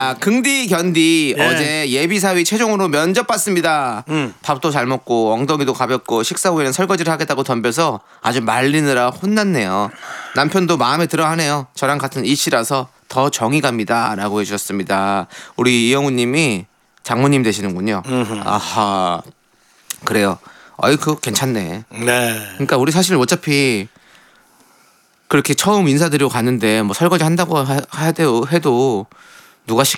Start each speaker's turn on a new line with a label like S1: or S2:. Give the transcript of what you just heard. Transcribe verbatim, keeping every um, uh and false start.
S1: 아, 긍디 견디
S2: 예.
S1: 어제 예비사위 최종으로 면접 봤습니다.
S2: 음.
S1: 밥도 잘 먹고 엉덩이도 가볍고 식사 후에는 설거지를 하겠다고 덤벼서 아주 말리느라 혼났네요. 남편도 마음에 들어하네요. 저랑 같은 이씨라서 더 정이 갑니다. 라고 해주셨습니다. 우리 이영우님이 장모님 되시는군요.
S2: 음흠.
S1: 아하, 그래요. 어이 그거 괜찮네.
S2: 네.
S1: 그러니까 우리 사실 어차피 그렇게 처음 인사드리고 갔는데 뭐 설거지 한다고 하, 해도 해도 누가 시키